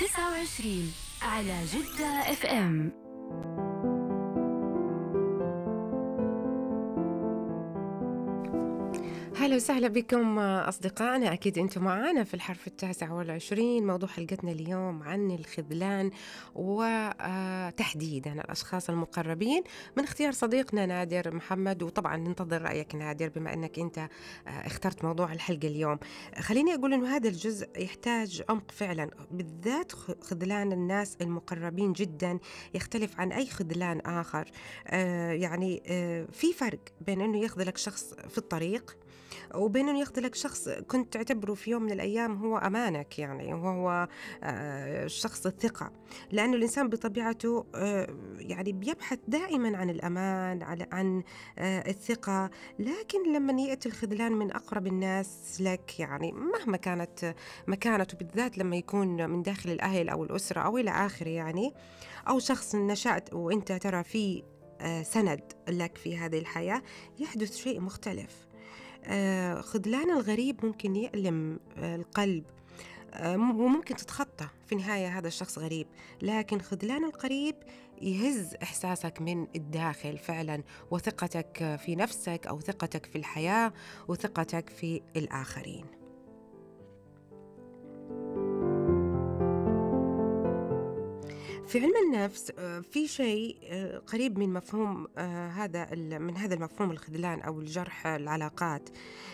29 على جدة اف ام. هلا وسهلا بكم أصدقائنا، أكيد أنتم معنا في الحرف 29. موضوع حلقتنا اليوم عن الخذلان وتحديدا الأشخاص المقربين من اختيار صديقنا نادر محمد. وطبعا ننتظر رأيك نادر بما أنك أنت اخترت موضوع الحلقة اليوم. خليني أقول أنه هذا الجزء يحتاج عمق فعلا، بالذات خذلان الناس المقربين جدا يختلف عن أي خذلان آخر. في فرق بين أنه يخذلك شخص في الطريق وبين أنه يخذلك شخص كنت تعتبره في يوم من الأيام هو أمانك، يعني وهو شخص الثقة. لأنه الإنسان بطبيعته يعني بيبحث دائما عن الأمان، عن الثقة. لكن لما يأتي الخذلان من أقرب الناس لك، يعني مهما كانت مكانته، بالذات لما يكون من داخل الأهل أو الأسرة أو إلى آخره، يعني أو شخص نشأت وإنت ترى فيه سند لك في هذه الحياة، يحدث شيء مختلف. خذلان الغريب ممكن يألم القلب، وممكن تتخطى في النهاية هذا الشخص غريب، لكن خذلان القريب يهز إحساسك من الداخل فعلا، وثقتك في نفسك أو ثقتك في الحياة وثقتك في الآخرين. في علم النفس في شيء قريب من مفهوم من هذا المفهوم، الخذلان أو الجرح العلاقات.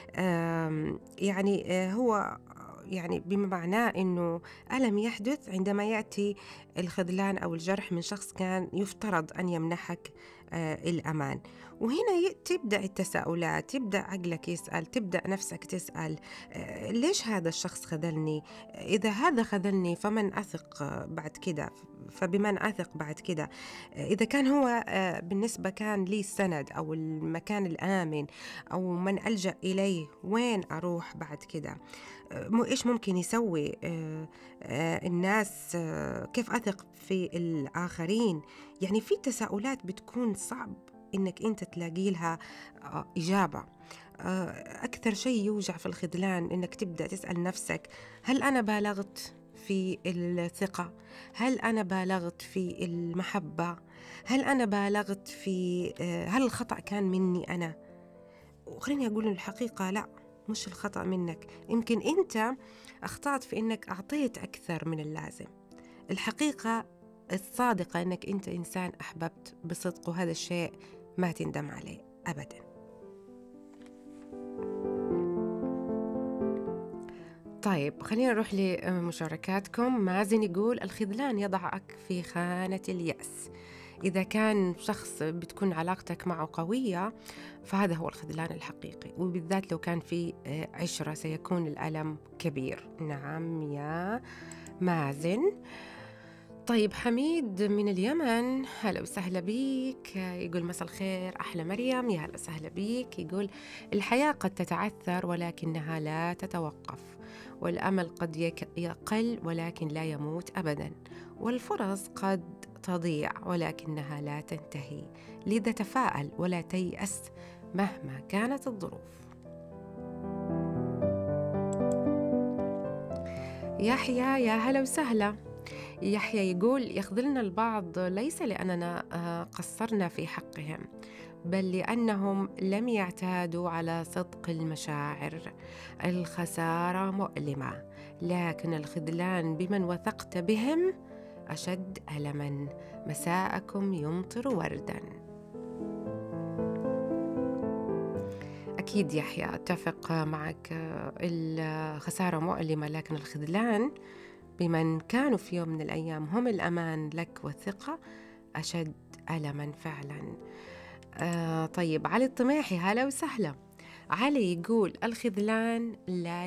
هو يعني بما معناه أنه ألم يحدث عندما يأتي الخذلان أو الجرح من شخص كان يفترض أن يمنحك الأمان. وهنا تبدأ التساؤلات، تبدأ عقلك يسأل، تبدأ نفسك تسأل ليش هذا الشخص خذلني؟ إذا هذا خذلني فمن أثق بعد كده؟ فبمن أثق بعد كده؟ إذا كان هو بالنسبة كان لي السند أو المكان الآمن أو من ألجأ إليه، وين أروح بعد كده؟ إيش ممكن يسوي الناس؟ كيف أثق في الآخرين؟ يعني في تساؤلات بتكون صعب إنك أنت تلاقي لها إجابة. أكثر شيء يوجع في الخذلان إنك تبدأ تسأل نفسك: هل أنا بالغت في الثقة؟ هل أنا بالغت في المحبة؟ هل أنا بالغت في هل الخطأ كان مني أنا؟ وخليني أقول الحقيقة لا، مش الخطأ منك. يمكن أنت أخطأت في أنك أعطيت أكثر من اللازم. الحقيقة الصادقة أنك أنت إنسان أحببت بصدق، وهذا الشيء ما تندم عليه أبدا. طيب خلينا نروح لمشاركاتكم. مازن يقول: الخذلان يضعك في خانة اليأس. إذا كان شخص بتكون علاقتك معه قوية فهذا هو الخذلان الحقيقي، وبالذات لو كان في عشرة سيكون الألم كبير. نعم يا مازن. طيب حميد من اليمن، هلا وسهلا بيك. يقول: مساء الخير أحلى مريم، يا هلا وسهلا بيك. يقول: الحياة قد تتعثر ولكنها لا تتوقف، والأمل قد يقل ولكن لا يموت أبدا، والفرص قد تضيع ولكنها لا تنتهي، لذا تفاءل ولا تيأس مهما كانت الظروف. يحيى، يا هلا وسهلا. يحيى يقول: يخذلنا البعض ليس لأننا قصرنا في حقهم، بل لأنهم لم يعتادوا على صدق المشاعر. الخسارة مؤلمة، لكن الخذلان بمن وثقت بهم أشد ألماً. مساءكم يمطر ورداً. أكيد يحيى أتفق معك، الخسارة مؤلمة، لكن الخذلان بمن كانوا في يوم من الأيام هم الأمان لك والثقة أشد ألماً فعلاً. طيب علي الطميحي، هلا وسهلا. علي يقول: الخذلان لا